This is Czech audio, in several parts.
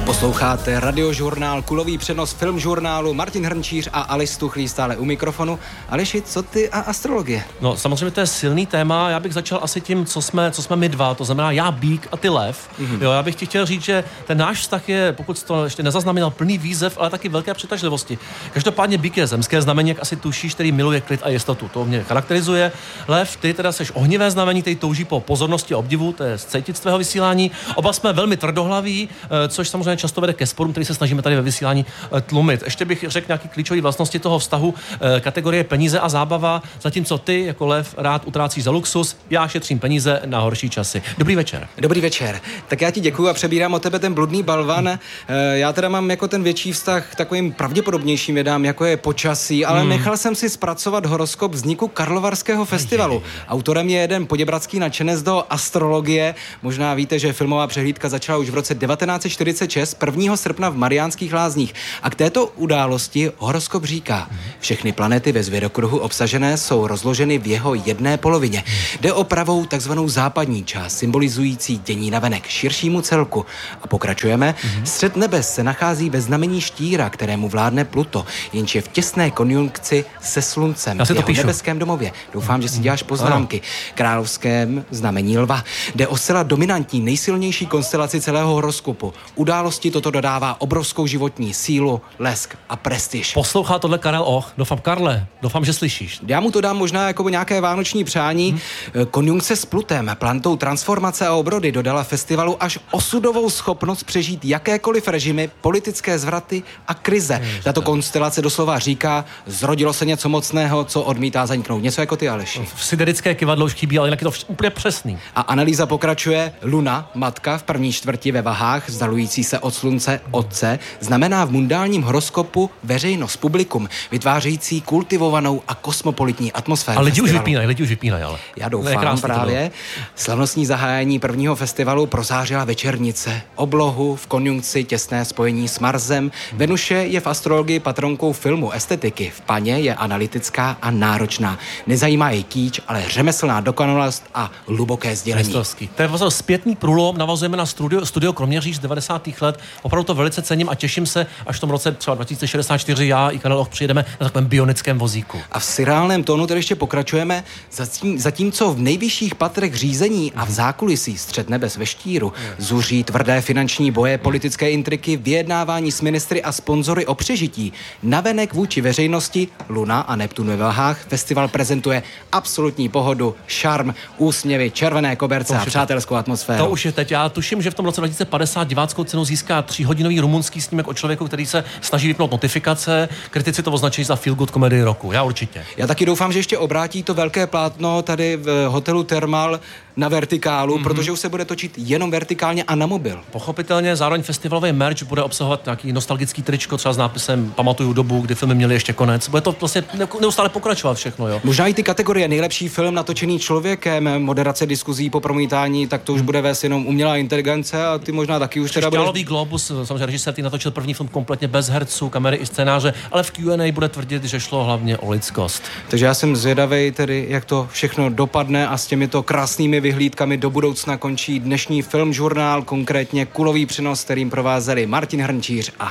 Posloucháte radiožurnál, kulový přenos filmžurnálu, Martin Hrnčíř a Aleš Stuchlý stále u mikrofonu. Aleši, co ty a astrologie? No samozřejmě to je silný téma, já bych začal asi tím, co jsme my dva, to znamená já býk a ty lev. Jo, já bych ti chtěl říct, že ten náš vztah je, pokud to ještě nezaznamenal, plný výzev, ale taky velké přitažlivosti. Každopádně býk je zemské znamení, jak asi tušíš, který miluje klid a jistotu. To mě charakterizuje. Lev, ty teda seš ohnivé znamení, který touží po pozornosti a obdivu, to je cítit z tvého vysílání. Oba jsme velmi tvrdohlaví, což samozřejmě často vede ke sporům, který se snažíme tady ve vysílání tlumit. Ještě bych řekl nějaký klíčové vlastnosti toho vztahu, kategorie peníze a zábava, zatímco ty jako lev rád utrácíš za luxus, já šetřím peníze na horší časy. Dobrý večer. Dobrý večer. Tak já ti děkuju a přebírám od tebe ten bludný balvan. Já teda mám jako ten větší vztah takovým pravděpodobnějším vědám, jako je počasí, ale nechal jsem si zpracovat horoskop vzniku Karlovarského festivalu. Autorem je jeden poděbradský nadšenec do astrologie. Možná víte, že filmová přehlídka začala už v roce 1946, 1. srpna v Mariánských Lázních. A k této události horoskop říká: všechny planety ve zvěrokruhu obsažené jsou rozloženy v jeho jedné polovině. Jde o pravou takzvanou západní část, symbolizující dění navenek širšímu celku. A pokračujeme. Střed nebes se nachází ve znamení štíra, kterému vládne Pluto, jenž je v těsné konjunkci se sluncem v jeho nebeském domově. Doufám, že si děláš poznámky. Královském znamení lva. Jde o zcela dominantní, nejsilnější konstelaci celého horoskopu. Události toto dodává obrovskou životní sílu, lesk a prestiž. Poslouchá tohle Karel Och. Doufám, že slyšíš. Já mu to dám možná jako nějaké vánoční přání. Konjunkce s Plutem, planetou transformace a obrody, dodala festivalu až osudovou schopnost přežít jakékoliv režimy, politické zvraty a krize. Tato konstelace doslova říká: zrodilo se něco mocného, co odmítá zaniknout. Něco jako ty, Aleši. V siderické kyvadlo už chybí, ale jinak je to úplně přesný. A analýza pokračuje. Luna, matka v první čtvrti ve vahách, vzdalující se od slunce otce, znamená v mundálním horoskopu veřejnost, publikum, vytvářející kultivovanou a kosmopolitní atmosféru. Ale lidi už vypínají, ale. Já doufám právě. Slavnostní zahájení prvního festivalu prozářila večernice. Oblohu v konjunkci těsné spojení s Marsem. Venuše je v astrologii patronkou filmu, estetiky. V paně je analytická a náročná. Nezajímá jej kýč, ale řemeslná dokonalost a hluboké sdělení. To je vlastně zpětný průlom, navazujeme na studio Kroměříž z 90. let. Opravdu to velice cením a těším se, až v tom roce třeba 2064 já i Karel Och přijedeme na takovém bionickém vozíku. A v seriálním tónu tedy ještě pokračujeme, zatímco v nejvyšších patrech řízení a v zákulisí střed nebes ve štíru zuří tvrdé finanční boje, politické intriky, vyjednávání s ministry a sponzory o přežití. Navenek vůči veřejnosti Luna a Neptun ve vahách festival prezentuje absolutní pohodu, šarm, úsměvy, červené koberce a přátelskou atmosféru. To už je teď. Já tuším, že v tom roce 2050 diváckou cenu získá 3hodinový rumunský snímek o člověku, který se snaží vypnout notifikace. Kritici to označí za feel good komedii roku. Já určitě. Já taky doufám, že ještě obrátí to velké plátno tady v hotelu Thermal na vertikálu, protože už se bude točit jenom vertikálně a na mobil. Pochopitelně zároveň festivalový merch bude obsahovat nějaký nostalgický tričko, třeba s nápisem Pamatuju dobu, kdy filmy měly ještě konec. Bude to vlastně neustále pokračovat všechno, jo. Možná i ty kategorie nejlepší film natočený člověkem, moderace diskuzí po promítání, tak to už bude vést jenom umělá inteligence a ty možná taky už teda budeš... Globus, samozřejmě režisér, ty natočil první film kompletně bez herců, kamery i scénáře, ale v Q&A bude tvrdit, že šlo hlavně o lidskost. Takže já jsem zvědavej tedy, jak to všechno dopadne a s těmito krásnými vyhlídkami do budoucna končí dnešní filmžurnál, konkrétně kulový přenos, kterým provázeli Martin Hrnčíř a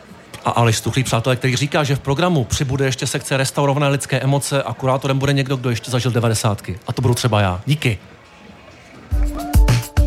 Aleš Stuchlý, přátelé, který říká, že v programu přibude ještě sekce restaurované lidské emoce a kurátorem bude někdo, kdo ještě zažil 90. A to budu třeba já. Díky.